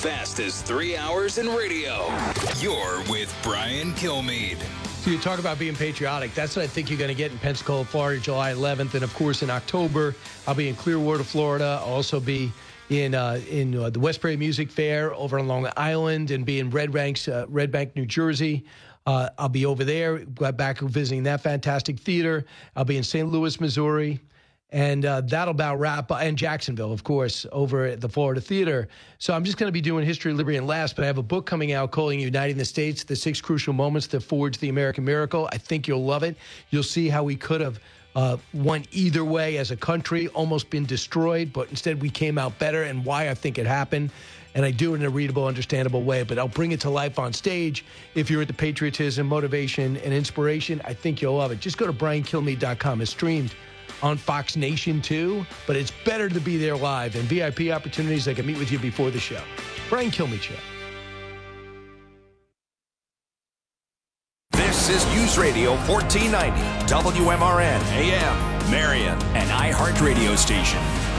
fastest 3 hours in radio. You're with Brian Kilmeade. So you talk about being patriotic. That's what I think you're going to get in Pensacola, Florida, July 11th. And, of course, in October, I'll be in Clearwater, Florida. I'll also be in the Westbury Music Fair over on Long Island and be in Red Bank, New Jersey. I'll be over there, back visiting that fantastic theater. I'll be in St. Louis, Missouri. And that'll about wrap, and Jacksonville, of course, over at the Florida Theater. So I'm just going to be doing History, Liberty, and Laughs, but I have a book coming out calling Uniting the States, the 6 Crucial Moments that Forged the American Miracle. I think you'll love it. You'll see how we could have won either way as a country, almost been destroyed, but instead we came out better, and why I think it happened. And I do it in a readable, understandable way, but I'll bring it to life on stage. If you're into patriotism, motivation, and inspiration, I think you'll love it. Just go to BrianKilmeade.com. It's streamed on Fox Nation too, but it's better to be there live, and VIP opportunities. I can meet with you before the show. Brian Kilmeade Show. This is News Radio 1490, WMRN AM, Marion, an iHeart radio station.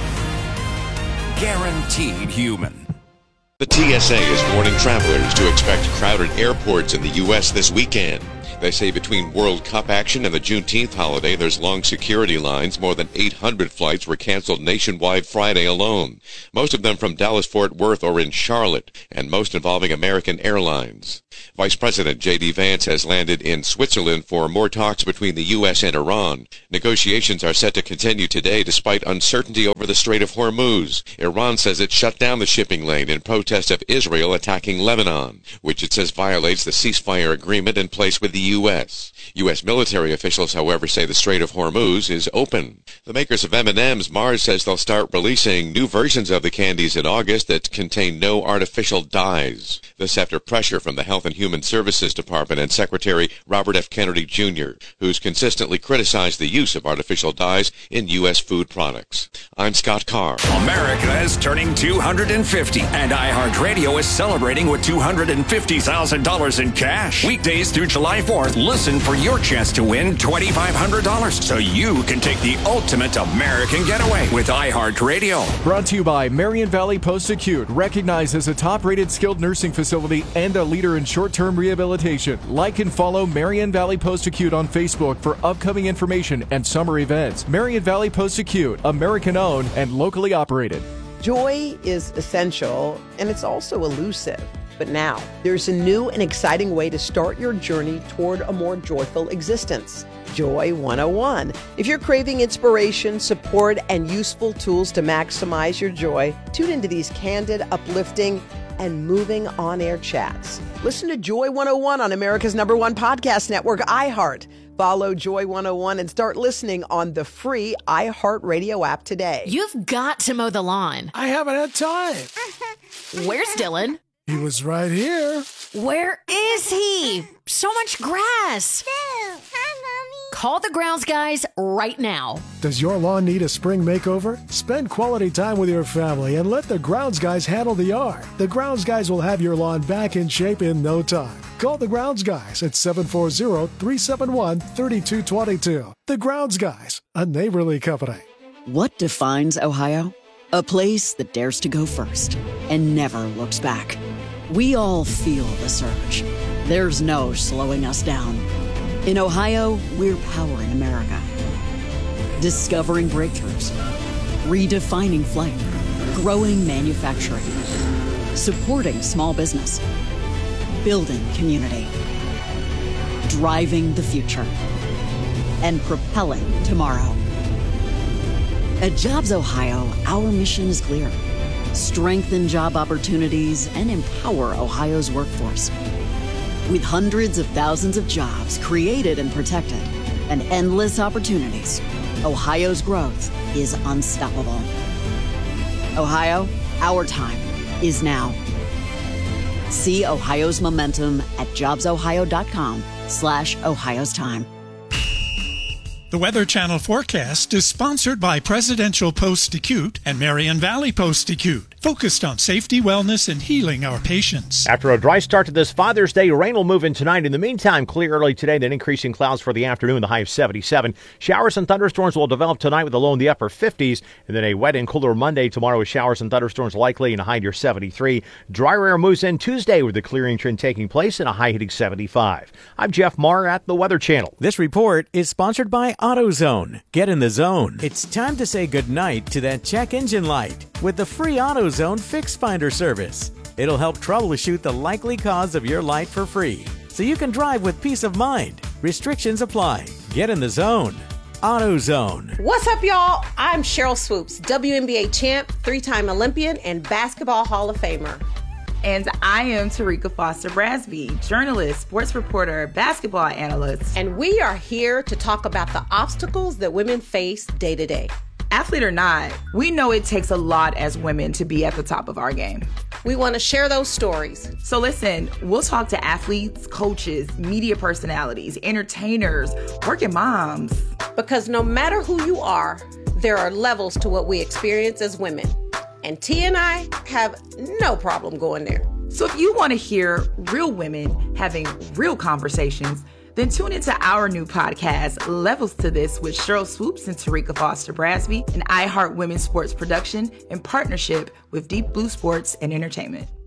Guaranteed human. The TSA is warning travelers to expect crowded airports in the U.S. this weekend. They say between World Cup action and the Juneteenth holiday, there's long security lines. More than 800 flights were canceled nationwide Friday alone, most of them from Dallas-Fort Worth or in Charlotte, and most involving American Airlines. Vice President J.D. Vance has landed in Switzerland for more talks between the U.S. and Iran. Negotiations are set to continue today despite uncertainty over the Strait of Hormuz. Iran says it shut down the shipping lane in protest of Israel attacking Lebanon, which it says violates the ceasefire agreement in place with the U.S. U.S. military officials, however, say the Strait of Hormuz is open. The makers of M&M's, Mars, says they'll start releasing new versions of the candies in August that contain no artificial dyes. This after pressure from the Health and Human Services Department and Secretary Robert F. Kennedy Jr., who's consistently criticized the use of artificial dyes in U.S. food products. I'm Scott Carr. America is turning 250, and iHeartRadio is celebrating with $250,000 in cash. Weekdays through July 4th, listen for your chance to win $2,500 so you can take the ultimate American getaway with iHeartRadio. Brought to you by Marion Valley Post-Acute, recognized as a top-rated skilled nursing facility and a leader in short-term rehabilitation. Like and follow Marion Valley Post-Acute on Facebook for upcoming information and summer events. Marion Valley Post-Acute, American-owned and locally operated. Joy is essential, and it's also elusive. But now, there's a new and exciting way to start your journey toward a more joyful existence. Joy 101. If you're craving inspiration, support, and useful tools to maximize your joy, tune into these candid, uplifting, and moving on-air chats. Listen to Joy 101 on America's #1 podcast network, iHeart. Follow Joy 101 and start listening on the free iHeartRadio app today. You've got to mow the lawn. I haven't had time. Where's Dylan? He was right here. Where is he? So much grass. Hi, Mommy. Call the grounds guys right now. Does your lawn need a spring makeover? Spend quality time with your family and let the grounds guys handle the yard. The grounds guys will have your lawn back in shape in no time. Call the grounds guys at 740-371-3222. The Grounds Guys, a neighborly company. What defines Ohio? A place that dares to go first and never looks back. We all feel the surge. There's no slowing us down. In Ohio, we're powering America. Discovering breakthroughs, redefining flight, growing manufacturing, supporting small business, building community, driving the future, and propelling tomorrow. At Jobs Ohio, our mission is clear. Strengthen job opportunities and empower Ohio's workforce. With hundreds of thousands of jobs created and protected and endless opportunities, Ohio's growth is unstoppable. Ohio, our time is now. See Ohio's momentum at jobsohio.com/Ohio's time. The Weather Channel forecast is sponsored by Presidential Post-Acute and Marion Valley Post-Acute. focused on safety, wellness, and healing our patients. After a dry start to this Father's Day, rain will move in tonight. In the meantime, clear early today, then increasing clouds for the afternoon, the high of 77. Showers and thunderstorms will develop tonight with a low in the upper 50s, and then a wet and cooler Monday tomorrow with showers and thunderstorms likely and a high near 73. Drier air moves in Tuesday with the clearing trend taking place and a high hitting 75. I'm Jeff Marr at the Weather Channel. This report is sponsored by AutoZone. Get in the zone. It's time to say goodnight to that check engine light with the free AutoZone Fix Finder service. It'll help troubleshoot the likely cause of your light for free, so you can drive with peace of mind. Restrictions apply. Get in the zone. AutoZone. What's up, y'all? I'm Cheryl Swoops, WNBA champ, 3-time Olympian, and Basketball Hall of Famer. And I am Tarika Foster Brasby, journalist, sports reporter, basketball analyst. And we are here to talk about the obstacles that women face day to day. Athlete or not, we know it takes a lot as women to be at the top of our game. We want to share those stories. So listen, we'll talk to athletes, coaches, media personalities, entertainers, working moms. Because no matter who you are, there are levels to what we experience as women. And T and I have no problem going there. So if you want to hear real women having real conversations, then tune into our new podcast, Levels to This, with Cheryl Swoops and Tarika Foster Brasby, an iHeart Women's Sports production in partnership with Deep Blue Sports and Entertainment.